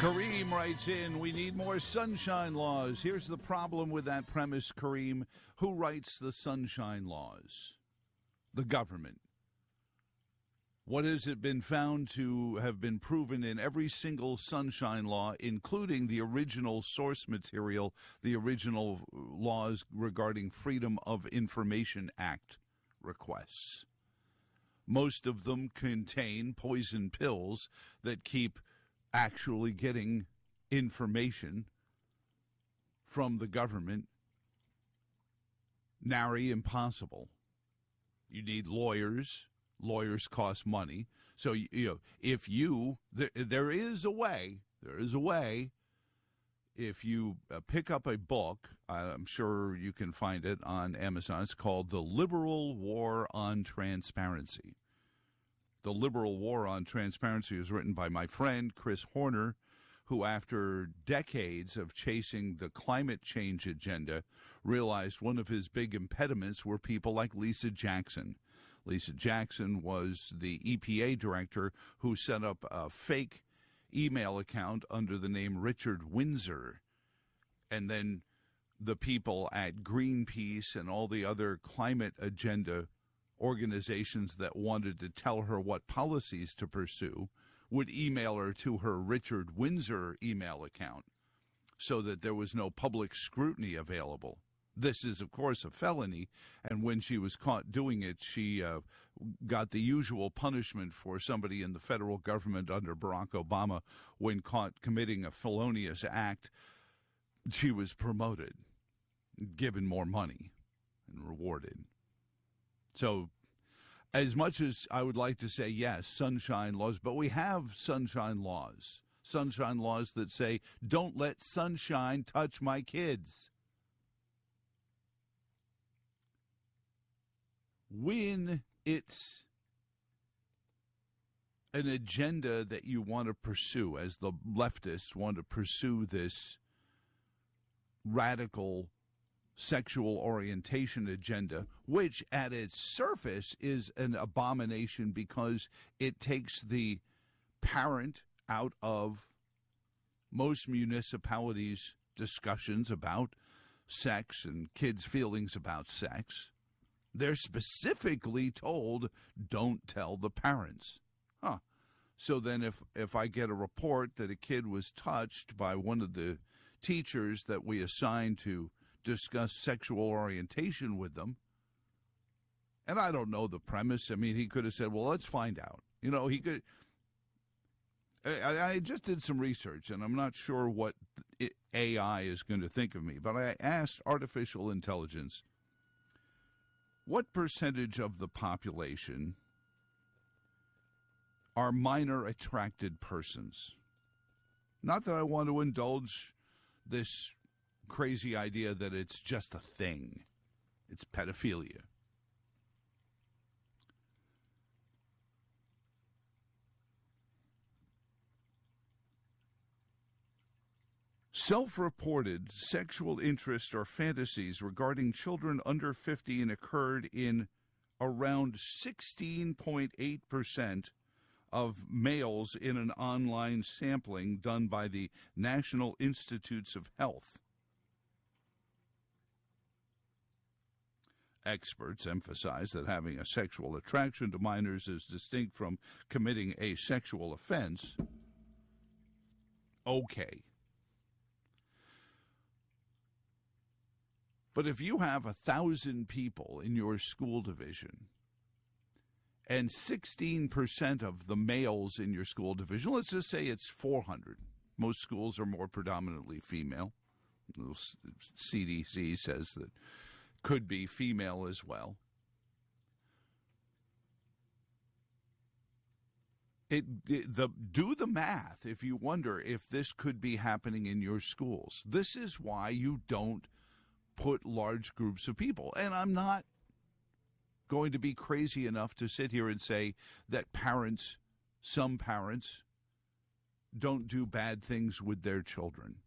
Kareem writes in, we need more sunshine laws. Here's the problem with that premise, Kareem. Who writes the sunshine laws? The government. What has it been found to have been proven in every single sunshine law, including the original source material, the original laws regarding Freedom of Information Act requests? Most of them contain poison pills that keep actually getting information from the government nary impossible. You need lawyers. Lawyers cost money. So, if there is a way, if you pick up a book, I'm sure you can find it on Amazon. It's called The Liberal War on Transparency. The Liberal War on Transparency was written by my friend Chris Horner, who after decades of chasing the climate change agenda realized one of his big impediments were people like Lisa Jackson. Lisa Jackson was the EPA director who set up a fake email account under the name Richard Windsor. And then the people at Greenpeace and all the other climate agenda organizations that wanted to tell her what policies to pursue would email her to her Richard Windsor email account so that there was no public scrutiny available. This is, of course, a felony, and when she was caught doing it, she got the usual punishment for somebody in the federal government under Barack Obama. When caught committing a felonious act, she was promoted, given more money, and rewarded. So, as much as I would like to say, yes, sunshine laws, but we have sunshine laws. Sunshine laws that say, don't let sunshine touch my kids. When it's an agenda that you want to pursue, as the leftists want to pursue this radical sexual orientation agenda, which at its surface is an abomination because it takes the parent out of most municipalities' discussions about sex and kids' feelings about sex. They're specifically told, don't tell the parents. So then if I get a report that a kid was touched by one of the teachers that we assign to discuss sexual orientation with them, and I don't know the premise. I mean, he could have said, well, let's find out. He could. I just did some research, and I'm not sure what AI is going to think of me, but I asked artificial intelligence, what percentage of the population are minor attracted persons? Not that I want to indulge this crazy idea that it's just a thing. It's pedophilia. Self-reported sexual interest or fantasies regarding children under 15 occurred in around 16.8% of males in an online sampling done by the National Institutes of Health. Experts emphasize that having a sexual attraction to minors is distinct from committing a sexual offense. Okay. But if you have 1,000 people in your school division and 16% of the males in your school division, let's just say it's 400. Most schools are more predominantly female. CDC says that could be female as well. Do the math if you wonder if this could be happening in your schools. This is why you don't put large groups of people. And I'm not going to be crazy enough to sit here and say that some parents, don't do bad things with their children.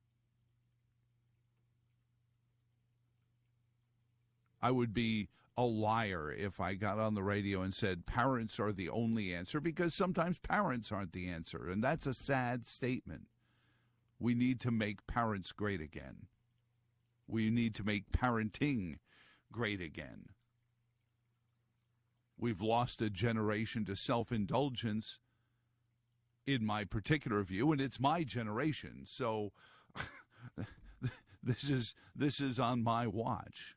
I would be a liar if I got on the radio and said parents are the only answer, because sometimes parents aren't the answer, and that's a sad statement. We need to make parents great again. We need to make parenting great again. We've lost a generation to self-indulgence, in my particular view, and it's my generation. So this is on my watch.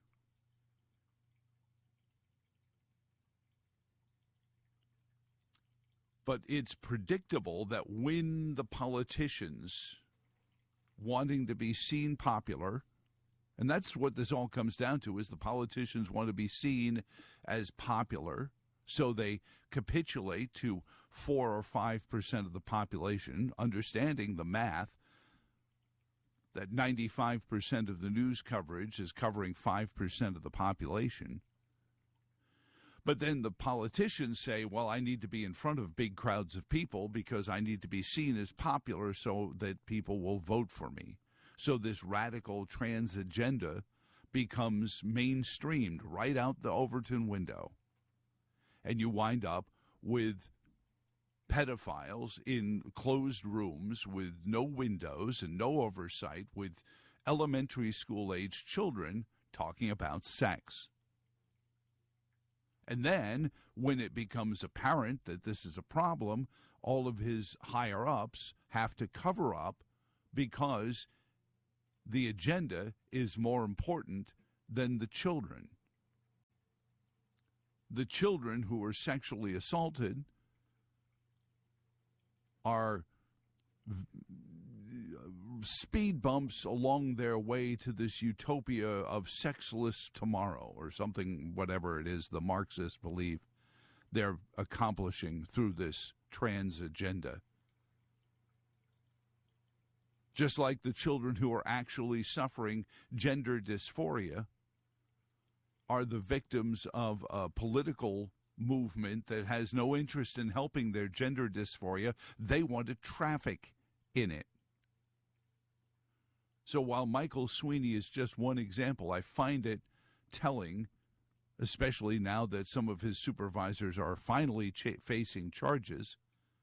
But it's predictable that when the politicians wanting to be seen popular, and that's what this all comes down to, is the politicians want to be seen as popular, so they capitulate to 4 or 5% of the population, understanding the math, that 95% of the news coverage is covering 5% of the population. But then the politicians say, well, I need to be in front of big crowds of people because I need to be seen as popular so that people will vote for me. So this radical trans agenda becomes mainstreamed right out the Overton window. And you wind up with pedophiles in closed rooms with no windows and no oversight, with elementary school-aged children talking about sex. And then, when it becomes apparent that this is a problem, all of his higher-ups have to cover up because the agenda is more important than the children. The children who are sexually assaulted are speed bumps along their way to this utopia of sexless tomorrow, or something, whatever it is the Marxists believe they're accomplishing through this trans agenda. Just like the children who are actually suffering gender dysphoria are the victims of a political movement that has no interest in helping their gender dysphoria. They want to traffic in it. So while Michael Sweeney is just one example, I find it telling, especially now that some of his supervisors are finally facing charges,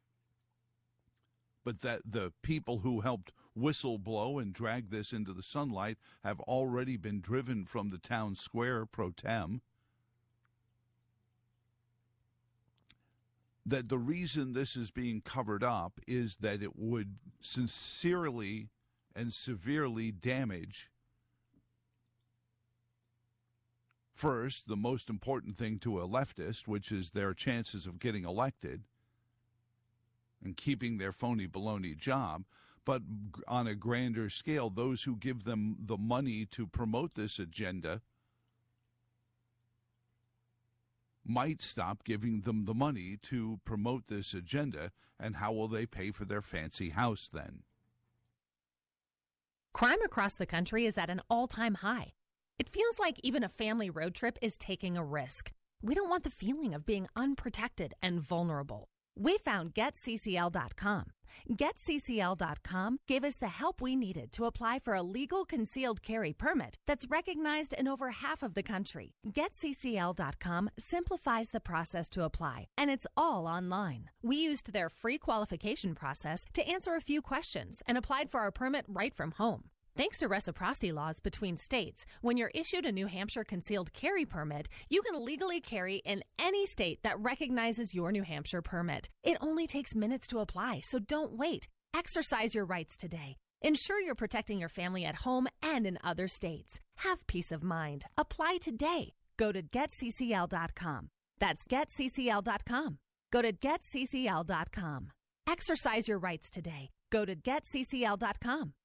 but that the people who helped whistleblow and drag this into the sunlight have already been driven from the town square pro tem. That the reason this is being covered up is that it would sincerely and severely damage, first, the most important thing to a leftist, which is their chances of getting elected and keeping their phony baloney job, but on a grander scale, those who give them the money to promote this agenda might stop giving them the money to promote this agenda, and how will they pay for their fancy house then? Crime across the country is at an all-time high. It feels like even a family road trip is taking a risk. We don't want the feeling of being unprotected and vulnerable. We found GetCCL.com. GetCCL.com gave us the help we needed to apply for a legal concealed carry permit that's recognized in over half of the country. GetCCL.com simplifies the process to apply, and it's all online. We used their free qualification process to answer a few questions and applied for our permit right from home. Thanks to reciprocity laws between states, when you're issued a New Hampshire concealed carry permit, you can legally carry in any state that recognizes your New Hampshire permit. It only takes minutes to apply, so don't wait. Exercise your rights today. Ensure you're protecting your family at home and in other states. Have peace of mind. Apply today. Go to GetCCL.com. That's GetCCL.com. Go to GetCCL.com. Exercise your rights today. Go to GetCCL.com.